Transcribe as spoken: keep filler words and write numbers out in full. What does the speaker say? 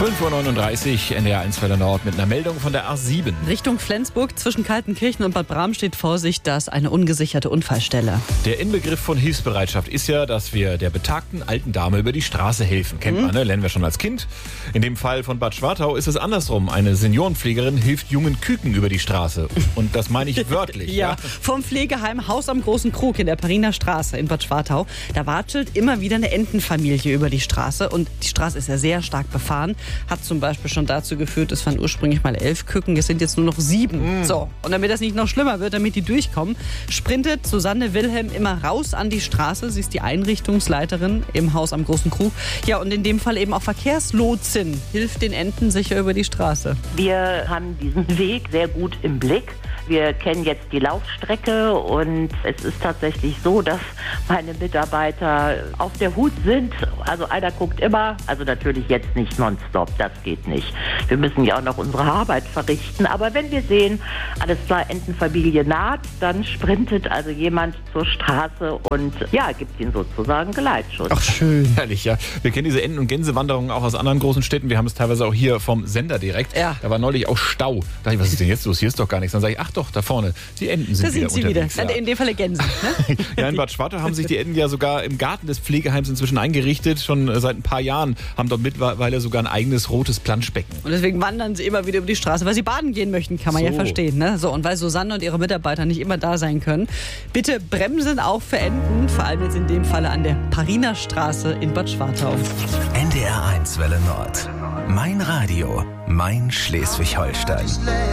fünf Uhr neununddreißig, N D R eins Welle Nord mit einer Meldung von der A sieben. Richtung Flensburg zwischen Kaltenkirchen und Bad Bram steht Vorsicht, da ist eine ungesicherte Unfallstelle. Der Inbegriff von Hilfsbereitschaft ist ja, dass wir der betagten alten Dame über die Straße helfen. Kennt Mhm. man, ne? Lernen wir schon als Kind. In dem Fall von Bad Schwartau ist es andersrum. Eine Seniorenpflegerin hilft jungen Küken über die Straße. Und das meine ich wörtlich. Ja, ja. vom Pflegeheim Haus am Großen Krug in der Pariner Straße in Bad Schwartau. Da watschelt immer wieder eine Entenfamilie über die Straße. Und die Straße ist ja sehr stark befahren. Hat zum Beispiel schon dazu geführt, es waren ursprünglich mal elf Küken, es sind jetzt nur noch sieben. Mm. So, und damit das nicht noch schlimmer wird, damit die durchkommen, sprintet Susanne Wilhelm immer raus an die Straße. Sie ist die Einrichtungsleiterin im Haus am Großen Krug. Ja, und in dem Fall eben auch Verkehrslotsin, hilft den Enten sicher über die Straße. Wir haben diesen Weg sehr gut im Blick. Wir kennen jetzt die Laufstrecke und es ist tatsächlich so, dass meine Mitarbeiter auf der Hut sind. Also einer guckt immer, also natürlich jetzt nicht nonstop, das geht nicht. Wir müssen ja auch noch unsere Arbeit verrichten. Aber wenn wir sehen, alles klar, Entenfamilie naht, dann sprintet also jemand zur Straße und ja, gibt ihnen sozusagen Geleitschutz. Ach, schön. Herrlich, ja. Wir kennen diese Enten- und Gänsewanderungen auch aus anderen großen Städten. Wir haben es teilweise auch hier vom Sender direkt. Ja. Da war neulich auch Stau. Da dachte ich, was ist denn jetzt los? Hier ist doch gar nichts. Dann sage ich, ach doch, da vorne, die Enten sind Da wieder sind sie unterwegs. wieder. Ja. In dem Fall Gänse. Ne? Ja, in Bad Schwartau haben sich die Enten ja sogar im Garten des Pflegeheims inzwischen eingerichtet. Schon äh, seit ein paar Jahren haben dort mittlerweile sogar ein eigenes rotes Planschbecken. Und deswegen wandern sie immer wieder über die Straße, weil sie baden gehen möchten, kann man So. ja verstehen. Ne? So, und weil Susanne und ihre Mitarbeiter nicht immer da sein können, bitte bremsen auch für Enten, vor allem jetzt in dem Falle an der Pariner Straße in Bad Schwartau. N D R eins Welle Nord. Mein Radio, mein Schleswig-Holstein.